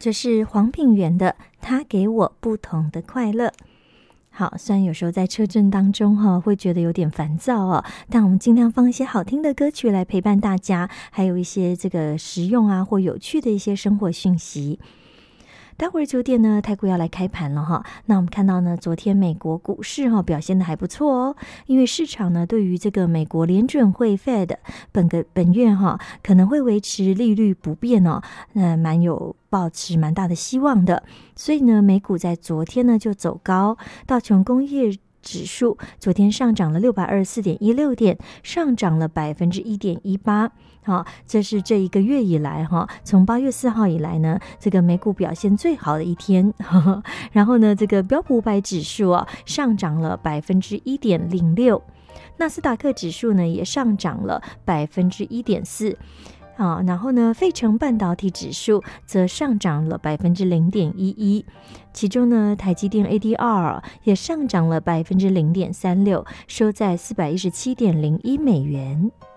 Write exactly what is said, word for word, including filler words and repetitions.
这是黄品源的《他给我不同的快乐》。好，虽然有时候在车阵当中哈、哦、会觉得有点烦躁哦，但我们尽量放一些好听的歌曲来陪伴大家，还有一些这个实用啊或有趣的一些生活讯息。待会儿九点呢，台股要来开盘了哈。那我们看到呢，昨天美国股市哈表现的还不错哦，因为市场呢对于这个美国联准会 Fed 本个本月哈可能会维持利率不变哦，那蛮有抱持蛮大的希望的。所以呢，美股在昨天呢就走高，道琼工业指数昨天上涨了六百二十四点一六点，上涨了百分之一点一八。好，这是这一个月以来哈，从八月四号以来呢，这个美股表现最好的一天。呵呵然后呢，这个标普五百指数啊上涨了百分之一点零六，纳斯达克指数呢也上涨了百分之一点四。啊，然后呢，费城半导体指数则上涨了百分之零点一一，其中呢，台积电 A D R 也上涨了百分之零点三六，收在四百一十七点零一美元。